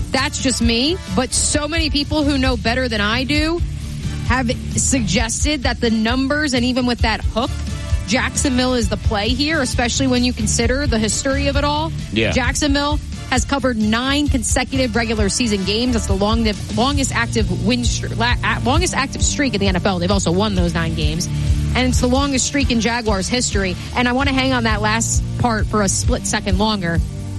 that's just me, but so many people who know better than I do have suggested that the numbers, and even with that hook, Jacksonville is the play here, especially when you consider the history of it all. Yeah. Jacksonville has covered 9 consecutive regular season games. That's the longest active streak in the NFL. They've also won those 9 games. And it's the longest streak in Jaguars history. And I want to hang on that last part for a split second longer.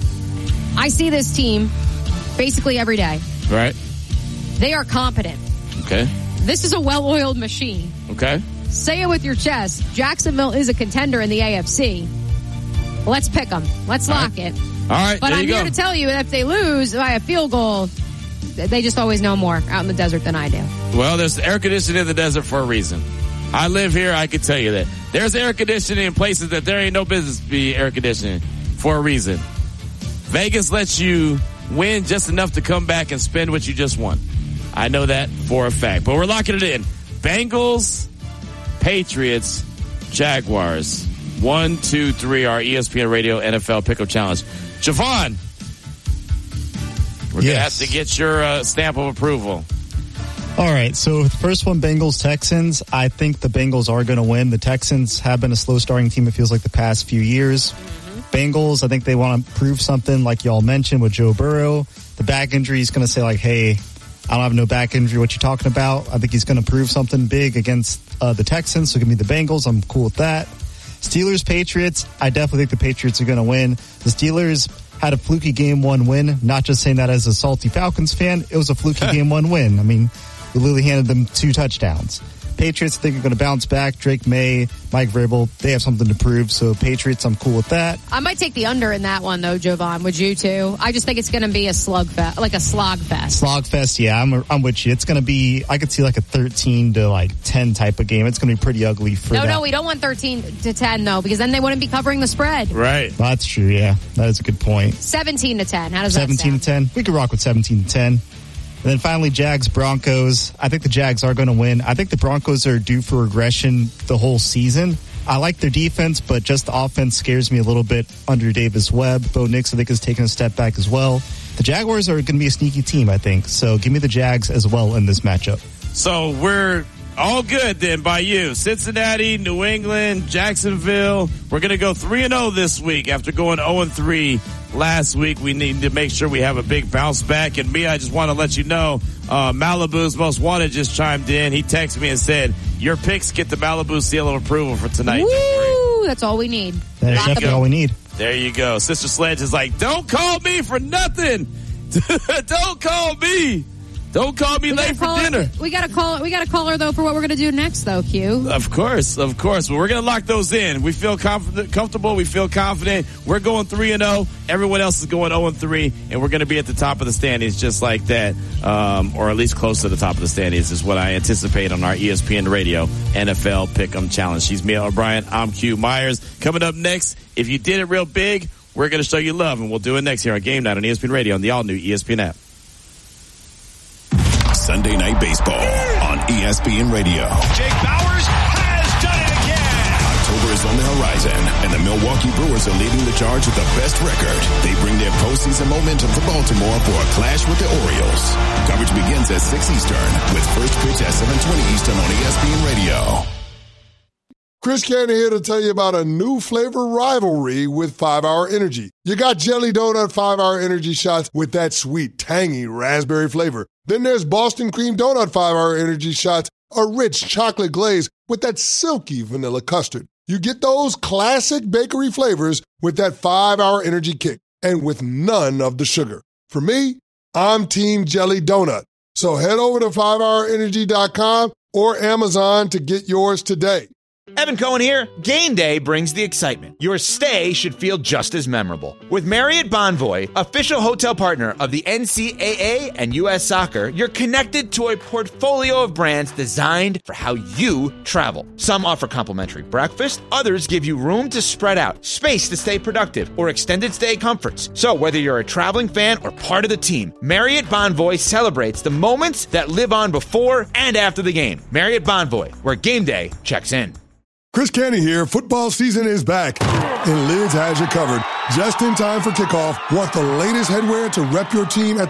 I see this team basically every day. Right. They are competent. Okay. This is a well-oiled machine. Okay. Say it with your chest. Jacksonville is a contender in the AFC. Let's pick them. Let's lock it. All right, but I'm here to tell you that if they lose by a field goal, they just always know more out in the desert than I do. Well, there's air conditioning in the desert for a reason. I live here. I can tell you that. There's air conditioning in places that there ain't no business to be air conditioning for a reason. Vegas lets you win just enough to come back and spend what you just won. I know that for a fact. But we're locking it in. Bengals, Patriots, Jaguars. 1, 2, 3, our ESPN Radio NFL Pick'em Challenge. Javon, we're going to have to get your stamp of approval. All right, so the first one, Bengals-Texans. I think the Bengals are going to win. The Texans have been a slow-starting team, it feels like, the past few years. Bengals, I think they want to prove something, like y'all mentioned, with Joe Burrow. The back injury is going to say, like, hey, I don't have no back injury. What you talking about? I think he's going to prove something big against the Texans, so give me the Bengals. I'm cool with that. Steelers-Patriots, I definitely think the Patriots are going to win. The Steelers had a fluky Game 1 win. Not just saying that as a salty Falcons fan. It was a fluky Game 1 win. I mean, we literally handed them 2 touchdowns. Patriots, I think, are going to bounce back. Drake May, Mike Vrabel, they have something to prove. So Patriots, I'm cool with that. I might take the under in that one, though, Jovan. Would you, too? I just think it's going to be a slugfest, like a slogfest. Slogfest, yeah, I'm with you. It's going to be, I could see like a 13 to 10 type of game. It's going to be pretty ugly for that. No, we don't want 13 to 10, though, because then they wouldn't be covering the spread. Right. Well, that's true, yeah. That is a good point. 17 to 10. How does that sound? 17 to 10. We could rock with 17 to 10. And then finally, Jags-Broncos. I think the Jags are going to win. I think the Broncos are due for regression the whole season. I like their defense, but just the offense scares me a little bit under Davis Webb. Bo Nix, I think, has taken a step back as well. The Jaguars are going to be a sneaky team, I think. So give me the Jags as well in this matchup. So we're all good then by you. Cincinnati, New England, Jacksonville. We're going to go 3-0 this week after going 0-3 last week. We need to make sure we have a big bounce back. And Mia, I just want to let you know, Malibu's Most Wanted just chimed in. He texted me and said, your picks get the Malibu seal of approval for tonight. Woo! That's all we need. That's definitely all we need. There you go. Sister Sledge is like, don't call me for nothing. Don't call me. Don't call me late for dinner. We got to call her, though, for what we're going to do next, though, Q. Of course. Well, we're going to lock those in. We feel comfortable. We feel confident. We're going 3-0. Everyone else is going 0-3, and we're going to be at the top of the standings just like that, or at least close to the top of the standings is what I anticipate on our ESPN Radio NFL Pick'em Challenge. She's Mia O'Brien. I'm Q Myers. Coming up next, if you did it real big, we're going to show you love, and we'll do it next here on Game Night on ESPN Radio on the all-new ESPN app. Sunday Night Baseball on ESPN Radio. Jake Bauers has done it again. October is on the horizon, and the Milwaukee Brewers are leading the charge with the best record. They bring their postseason momentum to Baltimore for a clash with the Orioles. Coverage begins at 6 Eastern with first pitch at 7:20 Eastern on ESPN Radio. Chris Cannon here to tell you about a new flavor rivalry with 5-Hour Energy. You got Jelly Donut 5-Hour Energy shots with that sweet, tangy raspberry flavor. Then there's Boston Cream Donut 5-Hour Energy shots, a rich chocolate glaze with that silky vanilla custard. You get those classic bakery flavors with that 5-Hour Energy kick and with none of the sugar. For me, I'm Team Jelly Donut. So head over to 5hourenergy.com or Amazon to get yours today. Evan Cohen here. Game day brings the excitement. Your stay should feel just as memorable. With Marriott Bonvoy, official hotel partner of the NCAA and U.S. Soccer, you're connected to a portfolio of brands designed for how you travel. Some offer complimentary breakfast, others give you room to spread out, space to stay productive, or extended stay comforts. So whether you're a traveling fan or part of the team, Marriott Bonvoy celebrates the moments that live on before and after the game. Marriott Bonvoy, where game day checks in. Chris Cannon here. Football season is back, and Lids has you covered. Just in time for kickoff, want the latest headwear to rep your team at